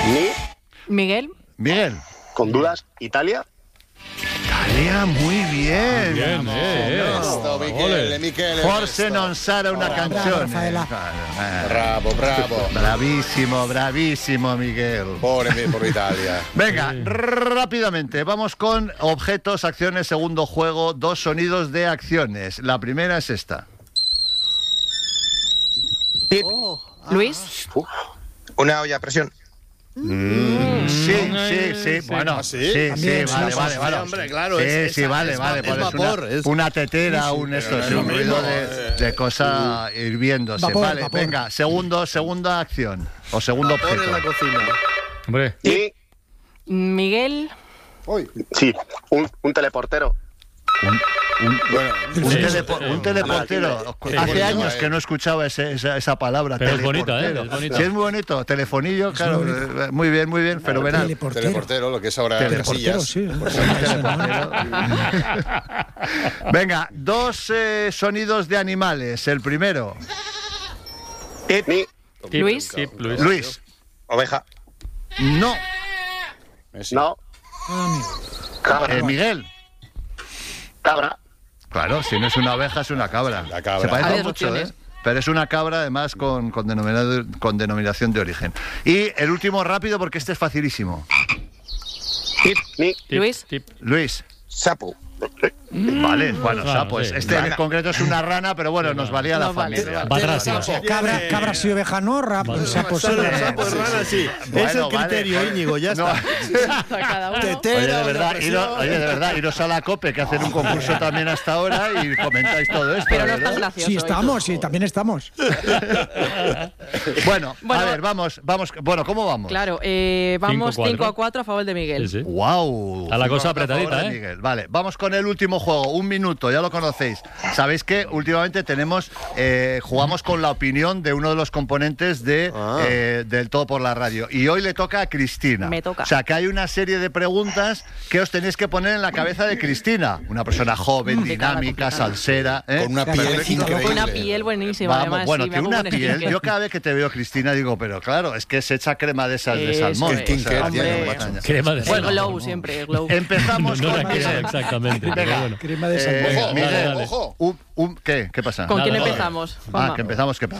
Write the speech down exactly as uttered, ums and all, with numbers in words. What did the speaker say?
Ni. Miguel. Miguel. Con dudas, Italia. Italia, muy bien. Muy bien, Vamos, eh, eh. Esto, Michele, Michele. Forse non sarà una Bravo, canzone. Rafaela. Bravo, bravo. Bravísimo, bravísimo, Miguel. Pobre mi- por Italia. Venga, rápidamente, vamos con objetos, acciones, segundo juego, dos sonidos de acciones. La primera es esta. Luis. Uf. Una olla a presión. Sí, sí, sí, bueno, ¿Ah, sí? sí, sí, También, vale, sí, vale, sí, vale. hombre, claro, Sí, es- sí, es- vale, es vale, va- pues es es una, vapor, es- una tetera, un esto, no sí, es un lo ruido mismo, de, eh. de cosa hirviéndose. Vapor, Vale, vapor. venga, segundo, segunda acción o segundo Vapor en la objeto. cocina. Hombre, Ni. Miguel. Sí, un, un teleportero. Un, un- Bueno, un Sí, telepo- sí, un sí. teleportero. Sí, Hace bonito, años eh. que no escuchaba ese- esa, esa palabra. Pero es bonita, ¿eh? teleportero. Es bonita. Sí, es muy bonito. Telefonillo, claro. muy bonito. eh, Muy bien, muy bien, fenomenal. Teleportero. teleportero, lo que es ahora Teleportero, Casillas. sí. Un teleportero. Venga, dos eh, sonidos de animales. El primero, Ni. tip, Luis. tip, Luis. Luis. Oveja. No. Messi. No. Cabra. Eh, Miguel. Cabra. Claro, si no es una oveja, es una cabra. La cabra. Se parece Varias mucho, ¿eh? opciones. Pero es una cabra, además, con, con, denominado- con denominación de origen. Y el último rápido, porque este es facilísimo. Ni. Tip, Luis. tip. Luis. Sapo. Vale, bueno, Claro, sapo. es- sí. Este en Rana. concreto es una rana, pero bueno, nos valía la Nos vale. familia. Va atrás, sí. Cabra, cabra sí, oveja no, rap, sapo sí. Sapo, sapo, rana, sí. Bueno, Es el vale, criterio, joder. Íñigo, ya No. está. Cada uno. Tetera, Oye, de olla verdad, a iros, presión. oye, de verdad, iros a la COPE, que hacen un concurso también hasta ahora y comentáis todo esto. Pero no ¿verdad? estás gracioso. Sí, estamos, sí, también estamos. Bueno, Bueno, a ver, vamos, vamos. Bueno, ¿cómo vamos? Claro, eh, vamos Cinco, cinco cuatro. a cuatro a favor de Miguel. Sí, sí. ¡Wow! Está la cosa Cinco a favor apretadita, de ¿eh? Miguel. Vale, vamos con el último juego. Un minuto, ya lo conocéis. Sabéis que últimamente tenemos, eh, jugamos con la opinión de uno de los componentes de Ah. eh, del Todo por la Radio. Y hoy le toca a Cristina. Me toca. O sea, que hay una serie de preguntas que os tenéis que poner en la cabeza de Cristina. Una persona joven, Complicada, dinámica, complicada. salsera. ¿eh? Con una Claro, piel perfecto. increíble. Una piel buenísima, Vamos, además. bueno, sí, me que hago una buen piel. skincare. Yo cada vez que te veo, Cristina, digo, pero claro, es que se echa crema de esas de Eso salmón. es. Skincare, o sea, tiene, hombre, macho. Crema de El salmón. glow siempre, el glow. Empezamos No, no con la crema, Miguel. exactamente. pero Venga. bueno. Crema de Eh, salmón. Ojo, Miguel, dale, dale. ojo. un- un- ¿qué? ¿Qué pasa? ¿Con quién Nada, nada. empezamos? Ah, Juanma? que empezamos, que